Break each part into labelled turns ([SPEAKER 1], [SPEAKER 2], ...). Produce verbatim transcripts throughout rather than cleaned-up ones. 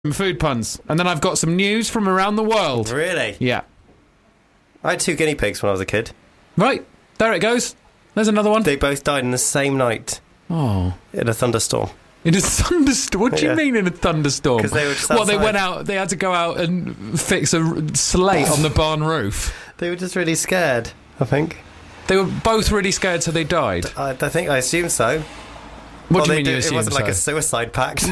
[SPEAKER 1] food puns, and then I've got some news from around the world.
[SPEAKER 2] Really?
[SPEAKER 1] Yeah.
[SPEAKER 2] I had two guinea pigs when I was a kid.
[SPEAKER 1] Right, there it goes. There's another one.
[SPEAKER 2] They both died in the same night.
[SPEAKER 1] Oh.
[SPEAKER 2] In a thunderstorm.
[SPEAKER 1] In a thunderstorm? What do
[SPEAKER 2] Yeah.
[SPEAKER 1] you mean in a thunderstorm?
[SPEAKER 2] Because they were just
[SPEAKER 1] What, they
[SPEAKER 2] outside.
[SPEAKER 1] went out, they had to go out and fix a r- slate on the barn roof?
[SPEAKER 2] They were just really scared, I think.
[SPEAKER 1] They were both really scared, so they died.
[SPEAKER 2] I, I think, I assume so.
[SPEAKER 1] What
[SPEAKER 2] Well,
[SPEAKER 1] do you
[SPEAKER 2] they
[SPEAKER 1] mean you
[SPEAKER 2] did-
[SPEAKER 1] assume
[SPEAKER 2] It wasn't
[SPEAKER 1] so?
[SPEAKER 2] like a suicide pact.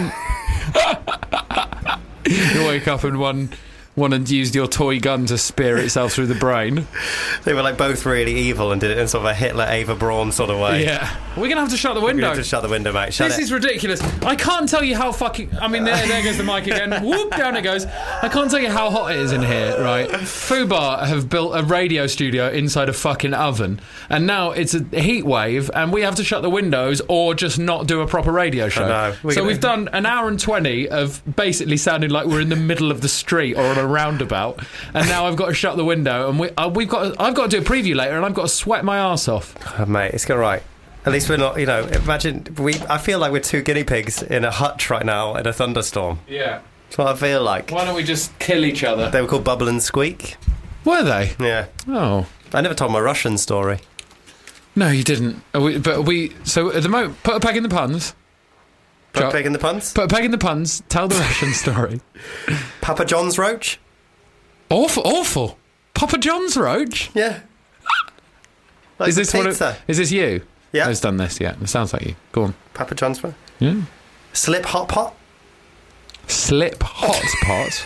[SPEAKER 1] You wake up and one, one had used your toy gun to spear itself through the brain.
[SPEAKER 2] They were like both really evil and did it in sort of a Hitler, Ava Braun sort of way.
[SPEAKER 1] Yeah. We're going to have to shut the
[SPEAKER 2] We're
[SPEAKER 1] window.
[SPEAKER 2] going to shut the window, mate. Shut
[SPEAKER 1] This
[SPEAKER 2] it.
[SPEAKER 1] is ridiculous. I can't tell you how fucking... I mean, there, there goes the mic again. Whoop, down it goes. I can't tell you how hot it is in here, right? Fubar have built a radio studio inside a fucking oven, and now it's a heat wave, and we have to shut the windows or just not do a proper radio show.
[SPEAKER 2] know. We're
[SPEAKER 1] So
[SPEAKER 2] gonna-
[SPEAKER 1] we've done an hour and twenty of basically sounding like we're in the middle of the street or on a roundabout, and now I've got to shut the window, and we, uh, we've got. To, I've got to do a preview later, and I've got to sweat my arse off.
[SPEAKER 2] Oh, mate, it's going right. At least we're not, you know, imagine, we. I feel like we're two guinea pigs in a hutch right now in a thunderstorm.
[SPEAKER 1] Yeah.
[SPEAKER 2] That's what I feel like.
[SPEAKER 1] Why don't we just kill each other?
[SPEAKER 2] They were called Bubble and Squeak.
[SPEAKER 1] Were they?
[SPEAKER 2] Yeah.
[SPEAKER 1] Oh.
[SPEAKER 2] I never told my Russian story.
[SPEAKER 1] No, you didn't. Are we, but we... So, at the moment, put a peg in the puns.
[SPEAKER 2] Put
[SPEAKER 1] Chuck.
[SPEAKER 2] a pig in the puns.
[SPEAKER 1] Put a peg in the puns. Tell the Russian story.
[SPEAKER 2] Papa John's roach.
[SPEAKER 1] Awful, awful. Papa John's roach?
[SPEAKER 2] Yeah. Like
[SPEAKER 1] is this
[SPEAKER 2] the
[SPEAKER 1] one
[SPEAKER 2] pizza.
[SPEAKER 1] of, Is this you?
[SPEAKER 2] Yeah.
[SPEAKER 1] Who's done this? Yeah, it sounds like you. Go on.
[SPEAKER 2] Papa John's roach.
[SPEAKER 1] Yeah.
[SPEAKER 2] Slip hot pot.
[SPEAKER 1] Slip hot pot.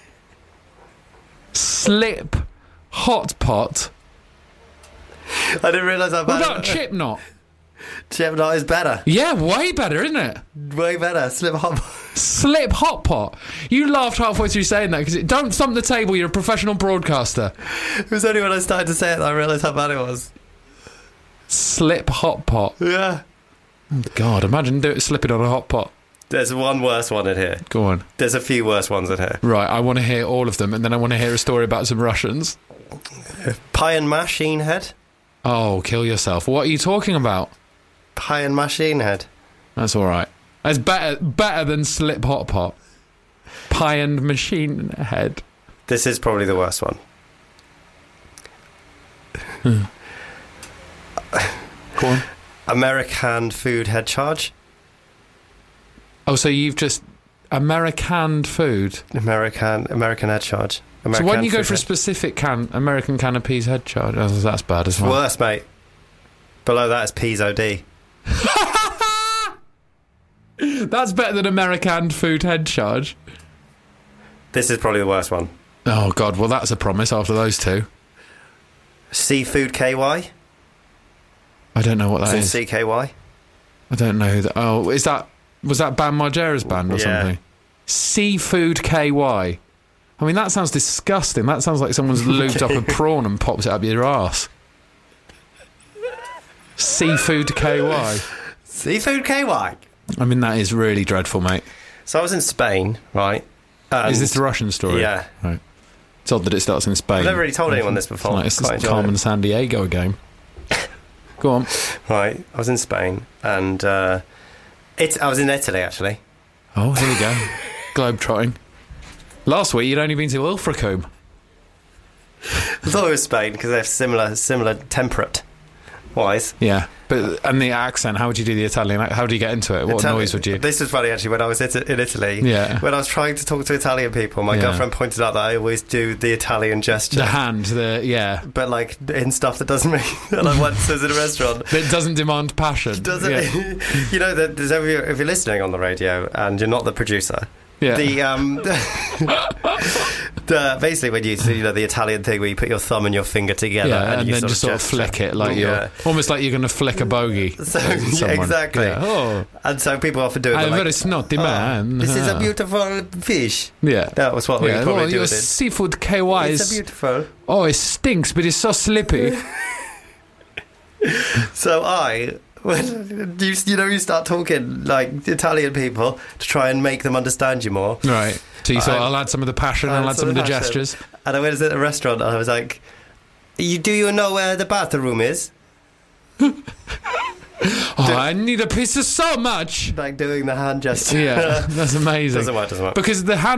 [SPEAKER 1] Slip hot pot.
[SPEAKER 2] I didn't realise how
[SPEAKER 1] What
[SPEAKER 2] bad.
[SPEAKER 1] about chip knot?
[SPEAKER 2] Chip knot is better.
[SPEAKER 1] Yeah, way better, isn't it?
[SPEAKER 2] Way better. Slip hot pot.
[SPEAKER 1] Slip hot pot. You laughed halfway through saying that because don't thump the table. You're a professional broadcaster.
[SPEAKER 2] It was only when I started to say it that I realised how bad it was.
[SPEAKER 1] Slip hot pot.
[SPEAKER 2] Yeah.
[SPEAKER 1] God, imagine do it slipping on a hot pot.
[SPEAKER 2] There's one worse one in here.
[SPEAKER 1] Go on.
[SPEAKER 2] There's a few worse ones in here.
[SPEAKER 1] Right, I want to hear all of them, and then I want to hear a story about some Russians.
[SPEAKER 2] Pie and machine head.
[SPEAKER 1] Oh, kill yourself. What are you talking about?
[SPEAKER 2] Pie and machine head.
[SPEAKER 1] That's all right. That's better better than slip hot pot. Pie and machine head.
[SPEAKER 2] This is probably the worst one.
[SPEAKER 1] Go on.
[SPEAKER 2] American food head charge.
[SPEAKER 1] Oh, so you've just American food.
[SPEAKER 2] American American head charge. American
[SPEAKER 1] so why don't you go
[SPEAKER 2] food
[SPEAKER 1] for a
[SPEAKER 2] head-
[SPEAKER 1] specific can American can of peas head charge? Oh, that's bad as well.
[SPEAKER 2] Worse, mate. Below that is Peas O D.
[SPEAKER 1] That's better than American food head charge.
[SPEAKER 2] This is probably the worst one.
[SPEAKER 1] Oh God, well that's a promise after those two.
[SPEAKER 2] Seafood K Y.
[SPEAKER 1] I don't know what that
[SPEAKER 2] It's in
[SPEAKER 1] is.
[SPEAKER 2] C K Y.
[SPEAKER 1] I don't know who that. Oh, is that was that Bam Margera's band or
[SPEAKER 2] Yeah.
[SPEAKER 1] something? Seafood K Y. I mean, that sounds disgusting. That sounds like someone's lubed up a prawn and pops it up your ass. Seafood K Y.
[SPEAKER 2] Seafood K Y.
[SPEAKER 1] I mean, that is really dreadful, mate.
[SPEAKER 2] So I was in Spain, right? And
[SPEAKER 1] Is this the Russian story?
[SPEAKER 2] Yeah.
[SPEAKER 1] Right. It's odd that it starts in Spain.
[SPEAKER 2] I've never really told anyone this before.
[SPEAKER 1] It's like, it's
[SPEAKER 2] Quite
[SPEAKER 1] just
[SPEAKER 2] enjoyed
[SPEAKER 1] Carmen
[SPEAKER 2] it.
[SPEAKER 1] San Diego game. Go on.
[SPEAKER 2] Right. I was in Spain and uh, it, I was in Italy, actually.
[SPEAKER 1] Oh, here we go. Globetrotting. Last week, you'd only been to Ilfracombe.
[SPEAKER 2] I thought it was Spain because they're similar, similar temperate wise.
[SPEAKER 1] Yeah. But and the accent, how would you do the Italian? How do you get into it? What
[SPEAKER 2] Itali-
[SPEAKER 1] noise would you...
[SPEAKER 2] This is funny, actually, when I was it- in Italy.
[SPEAKER 1] Yeah.
[SPEAKER 2] When I was trying to talk to Italian people, my
[SPEAKER 1] Yeah.
[SPEAKER 2] girlfriend pointed out that I always do the Italian gesture.
[SPEAKER 1] The hand, the... Yeah.
[SPEAKER 2] But, like, in stuff that doesn't mean... And I once was in a restaurant...
[SPEAKER 1] That doesn't demand passion.
[SPEAKER 2] Doesn't
[SPEAKER 1] Yeah.
[SPEAKER 2] you know that there's every, if you're listening on the radio and you're not the producer,
[SPEAKER 1] Yeah.
[SPEAKER 2] the um, the basically when you see, you know, the Italian thing where you put your thumb and your finger together,
[SPEAKER 1] Yeah, and,
[SPEAKER 2] you
[SPEAKER 1] then just sort of
[SPEAKER 2] gesture.
[SPEAKER 1] flick it like you're...
[SPEAKER 2] Yeah.
[SPEAKER 1] Almost like you're going to flick a bogey.
[SPEAKER 2] So,
[SPEAKER 1] at
[SPEAKER 2] yeah,
[SPEAKER 1] someone.
[SPEAKER 2] exactly.
[SPEAKER 1] Yeah. Oh,
[SPEAKER 2] And so people often do it.
[SPEAKER 1] I'm
[SPEAKER 2] they're
[SPEAKER 1] a very
[SPEAKER 2] like,
[SPEAKER 1] snotty
[SPEAKER 2] "Oh,
[SPEAKER 1] man."
[SPEAKER 2] This is a
[SPEAKER 1] Ah.
[SPEAKER 2] beautiful fish.
[SPEAKER 1] Yeah.
[SPEAKER 2] That was what we
[SPEAKER 1] Yeah,
[SPEAKER 2] probably
[SPEAKER 1] well,
[SPEAKER 2] do
[SPEAKER 1] your
[SPEAKER 2] with it.
[SPEAKER 1] seafood K Y
[SPEAKER 2] It's a
[SPEAKER 1] is...
[SPEAKER 2] beautiful.
[SPEAKER 1] Oh, it stinks, but it's so slippy.
[SPEAKER 2] So I, when you, you know, you start talking like Italian people to try and make them understand you more.
[SPEAKER 1] Right. So you thought,
[SPEAKER 2] I-
[SPEAKER 1] I'll add some of the passion, I'll add some of the gestures.
[SPEAKER 2] And I went to a restaurant and I was like, "You do you know where the bathroom is?"
[SPEAKER 1] Oh, I need a pizza so much.
[SPEAKER 2] Like doing the hand gesture.
[SPEAKER 1] Yeah, that's amazing.
[SPEAKER 2] Doesn't work, doesn't work.
[SPEAKER 1] Because the hand